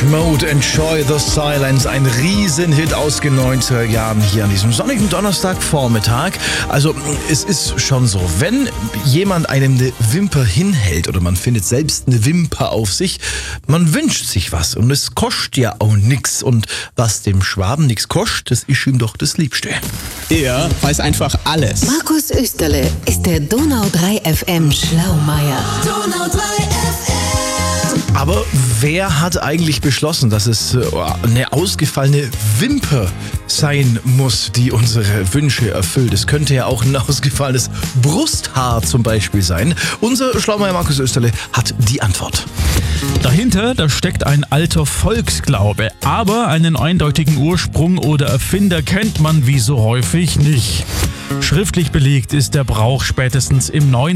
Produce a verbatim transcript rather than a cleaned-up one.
Depeche Mode, Enjoy the Silence, ein Riesenhit aus den neunziger Jahren hier an diesem sonnigen Donnerstagvormittag. Also es ist schon so, wenn jemand einem eine Wimper hinhält oder man findet selbst eine Wimper auf sich, man wünscht sich was und es kostet ja auch nix. Und was dem Schwaben nix kostet, das ist ihm doch das Liebste. Er weiß einfach alles. Markus Österle ist der Donau drei F M Schlaumeier. Donau drei F M. Aber wer hat eigentlich beschlossen, dass es eine ausgefallene Wimper sein muss, die unsere Wünsche erfüllt? Es könnte ja auch ein ausgefallenes Brusthaar zum Beispiel sein. Unser Schlaumeier Markus Österle hat die Antwort. Dahinter, da steckt ein alter Volksglaube, aber einen eindeutigen Ursprung oder Erfinder kennt man wie so häufig nicht. Schriftlich belegt ist der Brauch spätestens im neunzehnten